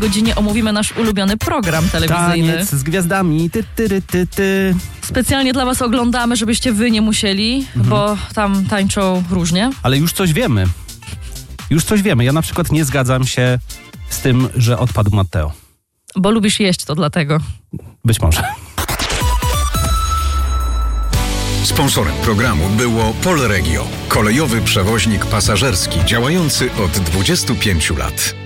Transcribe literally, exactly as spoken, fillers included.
godzinie omówimy nasz ulubiony program telewizyjny. Taniec z gwiazdami, ty, ty, ty, ty, ty. Specjalnie dla was oglądamy, żebyście wy nie musieli, mhm. bo tam tańczą różnie. Ale już coś wiemy. Już coś wiemy. Ja na przykład nie zgadzam się z tym, że odpadł Matteo. Bo lubisz jeść, to dlatego. Być może. Sponsorem programu było Polregio, kolejowy przewoźnik pasażerski działający od dwudziestu pięciu lat.